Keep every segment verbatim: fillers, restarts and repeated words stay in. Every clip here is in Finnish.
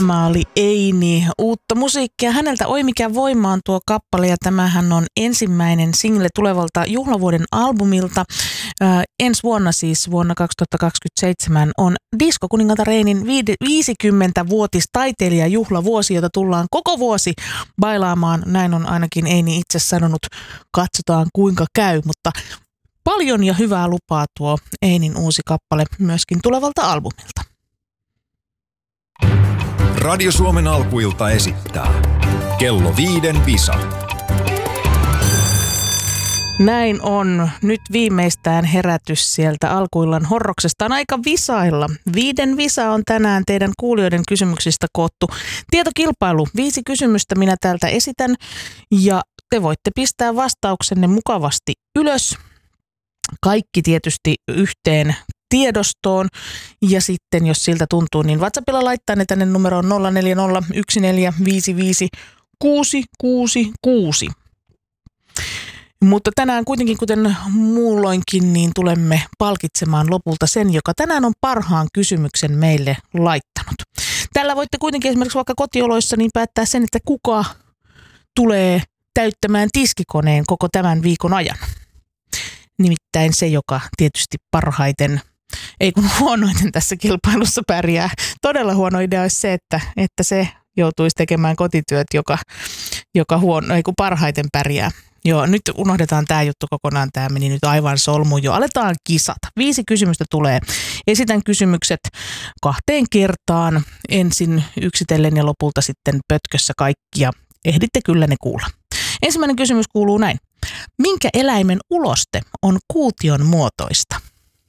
Tämä oli Eini, uutta musiikkia. Häneltä Oi mikä voima on tuo kappale ja tämähän on ensimmäinen single tulevalta juhlavuoden albumilta. Äh, ensi vuonna siis vuonna kaksituhattakaksikymmentäseitsemän on Diskokuningatar Einin viisikymmenvuotis taiteilijajuhlavuosi, jota tullaan koko vuosi bailaamaan. Näin on ainakin Eini itse sanonut. Katsotaan kuinka käy, mutta paljon ja hyvää lupaa tuo Einin uusi kappale myöskin tulevalta albumilta. Radio Suomen alkuilta esittää Kello viiden visa. Näin on. Nyt viimeistään herätys sieltä alkuillan horroksesta. On aika visailla. Viiden visa on tänään teidän kuulijoiden kysymyksistä koottu tietokilpailu. Viisi kysymystä minä täältä esitän ja te voitte pistää vastauksenne mukavasti ylös. Kaikki tietysti yhteen tiedostoon ja sitten jos siltä tuntuu, niin WhatsAppilla laittaa ne tänne numeroon nolla neljä nolla yksi neljä viisi viisi kuusi kuusi kuusi. Mutta tänään kuitenkin, kuten muulloinkin, niin tulemme palkitsemaan lopulta sen, joka tänään on parhaan kysymyksen meille laittanut. Tällä voitte kuitenkin esimerkiksi vaikka kotioloissa niin päättää sen, että kuka tulee täyttämään tiskikoneen koko tämän viikon ajan. Nimittäin se, joka tietysti parhaiten, ei kun huonoiten tässä kilpailussa pärjää. Todella huono idea olisi se, että, että se joutuisi tekemään kotityöt, joka, joka huono, ei kun parhaiten pärjää. Joo, nyt unohdetaan tämä juttu kokonaan. Tämä meni nyt aivan solmuun jo. Aletaan kisata. Viisi kysymystä tulee. Esitän kysymykset kahteen kertaan. Ensin yksitellen ja lopulta sitten pötkössä kaikkia. Ehditte kyllä ne kuulla. Ensimmäinen kysymys kuuluu näin. Minkä eläimen uloste on kuution muotoista?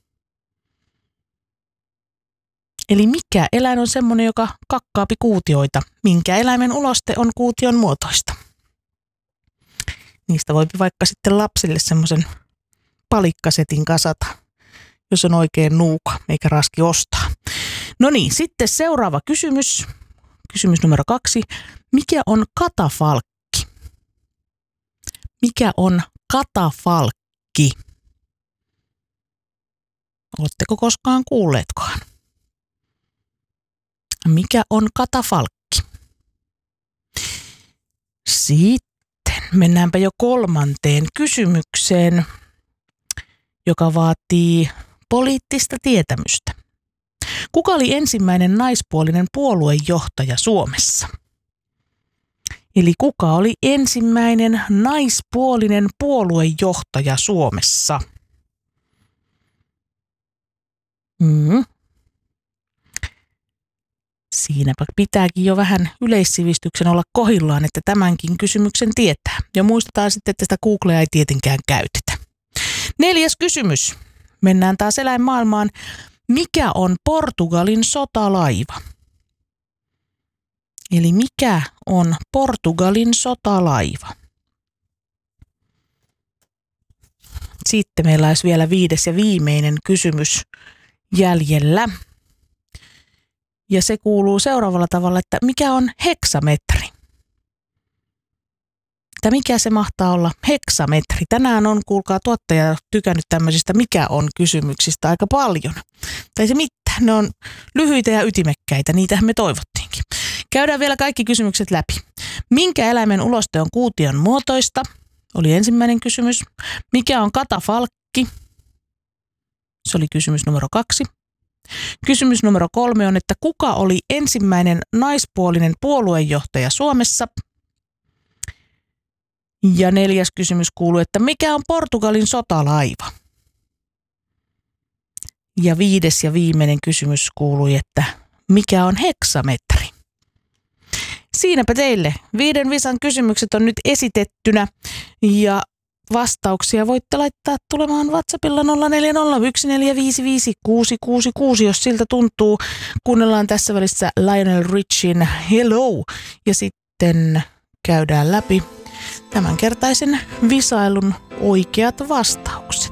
Eli mikä eläin on semmoinen, joka kakkaapi kuutioita? Minkä eläimen uloste on kuution muotoista? Niistä voi vaikka sitten lapsille semmoisen palikkasetin kasata, jos on oikein nuuka eikä raski ostaa. No niin, sitten seuraava kysymys. Kysymys numero kaksi. Mikä on katafalkki? Mikä on katafalkki? Oletteko koskaan kuulleetkaan? Mikä on katafalkki? Sitten mennäänpä jo kolmanteen kysymykseen, joka vaatii poliittista tietämystä. Kuka oli ensimmäinen naispuolinen puoluejohtaja Suomessa? Eli kuka oli ensimmäinen naispuolinen puoluejohtaja Suomessa? Mm. Siinäpä pitääkin jo vähän yleissivistyksen olla kohillaan, että tämänkin kysymyksen tietää. Ja muistetaan sitten, että sitä Googlea ei tietenkään käytetä. Neljäs kysymys. Mennään taas eläinmaailmaan. Mikä on Portugalin sotalaiva? Eli mikä on Portugalin sotalaiva? Sitten meillä olisi vielä viides ja viimeinen kysymys jäljellä. Ja se kuuluu seuraavalla tavalla, että mikä on heksametri? Että mikä se mahtaa olla heksametri? Tänään on, kuulkaa, tuottaja tykännyt tämmöisistä mikä on kysymyksistä aika paljon. Tai se mitään, ne on lyhyitä ja ytimekkäitä, niitähän me toivottiinkin. Käydään vielä kaikki kysymykset läpi. Minkä eläimen uloste on kuution muotoista? Oli ensimmäinen kysymys. Mikä on katafalkki? Se oli kysymys numero kaksi. Kysymys numero kolme on, että kuka oli ensimmäinen naispuolinen puoluejohtaja Suomessa? Ja neljäs kysymys kuuluu, että mikä on Portugalin sotalaiva? Ja viides ja viimeinen kysymys kuului, että mikä on heksametri? Siinäpä teille. Viiden visan kysymykset on nyt esitettynä ja vastauksia voitte laittaa tulemaan WhatsAppilla nolla neljä nolla yksi neljä viisi viisi kuusi kuusi kuusi, jos siltä tuntuu. Kuunnellaan tässä välissä Lionel Richin Hello ja sitten käydään läpi tämänkertaisen visailun oikeat vastaukset.